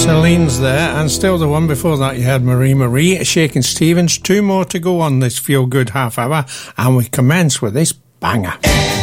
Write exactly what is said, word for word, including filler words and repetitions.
Celine's there, and still the one before that you had Marie Marie, Shakin' Stevens. Two more to go on this feel-good half hour, and we commence with this banger.